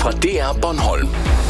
fra DR Bornholm.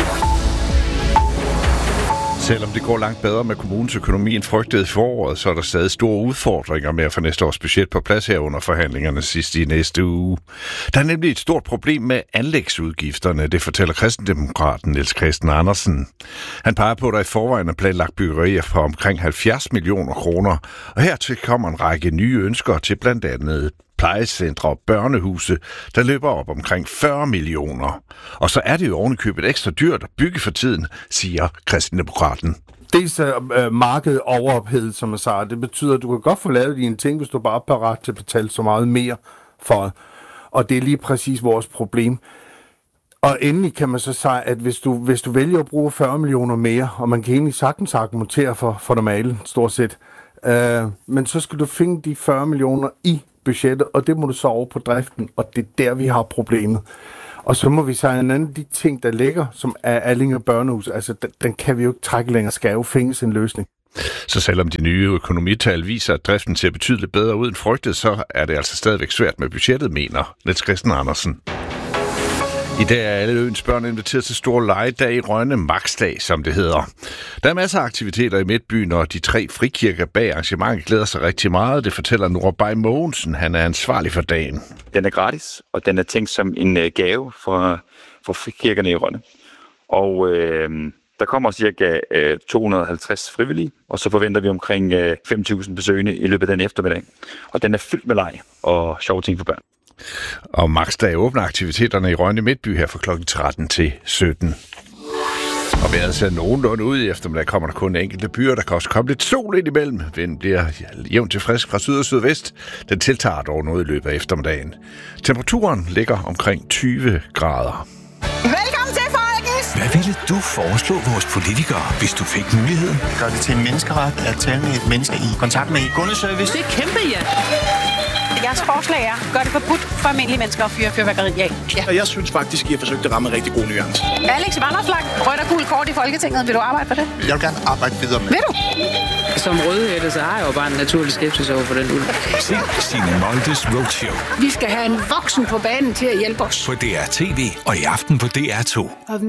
Selvom det går langt bedre med kommunens økonomi end frygtet i foråret, så er der stadig store udfordringer med at få næste års budget på plads her under forhandlingerne sidst i næste uge. Der er nemlig et stort problem med anlægsudgifterne, det fortæller kristendemokraten Niels Christen Andersen. Han peger på, at der i forvejen er planlagt byggerier for omkring 70 millioner kroner, og hertil kommer en række nye ønsker til blandt andet plejecentre og børnehuse, der løber op omkring 40 millioner. Og så er det jo ovenikøbet ekstra dyrt at bygge for tiden, siger kristendemokraten. Dels er markedet overophedet, som jeg sagde. Det betyder, at du kan godt få lavet dine ting, hvis du bare er parat til at betale så meget mere for. Og det er lige præcis vores problem. Og endelig kan man så sige, at hvis du vælger at bruge 40 millioner mere, og man kan egentlig sagtens argumentere for normalen, stort set, men så skal du finde de 40 millioner i budgettet, og det må du så over på driften, og det er der, vi har problemet. Og så må vi sige, en anden af de ting, der ligger, som er Allinge børnehus, altså den kan vi jo ikke trække længere, skal jo findes en løsning. Så selvom de nye økonomital viser, at driften ser betydeligt bedre ud end frygtet, så er det altså stadigvæk svært med budgettet, mener Niels Christen Andersen. I dag er alle øens børn inviteret til stor legedag i Rønne, Maxdag, som det hedder. Der er masser af aktiviteter i Midtbyen, og de 3 frikirker bag arrangementet glæder sig rigtig meget. Det fortæller Nora Bay Mogensen. Han er ansvarlig for dagen. Den er gratis, og den er tænkt som en gave for frikirkerne i Rønne. Og der kommer cirka 250 frivillige, og så forventer vi omkring 5.000 besøgende i løbet af den eftermiddag. Og den er fyldt med leg og sjove ting for børn. Og Maxdag åbner aktiviteterne i Rønne Midtby her fra kl. 13 til 17. Og vejret ser nogenlunde ud i eftermiddag. Kommer der kun enkelte byer, der kan også komme lidt sol ind imellem. Vinden bliver jævnt til frisk fra syd og sydvest. Den tiltager dog noget i løbet af eftermiddagen. Temperaturen ligger omkring 20 grader. Velkommen til, folkens! Hvad ville du foreslå vores politikere, hvis du fik muligheden? Gør det til en menneskeret at tale med et menneske i kontakt med kundeservice? Det er kæmpe, ja. Jeres forslag er, gør det forbudt for almindelige mennesker at fyre fyrværkeri af. Ja. Og jeg synes faktisk, I har forsøgt at ramme en rigtig god nuance. Alex Vanopslagh, rødt og gult kort i Folketinget. Vil du arbejde for det? Jeg vil gerne arbejde videre med. Vil du? Som rødhætte, så har jeg jo bare en naturlig skepsis over for den ulv. Se Signe Moldes Roadshow. Vi skal have en voksen på banen til at hjælpe os. På DR TV og i aften på DR2.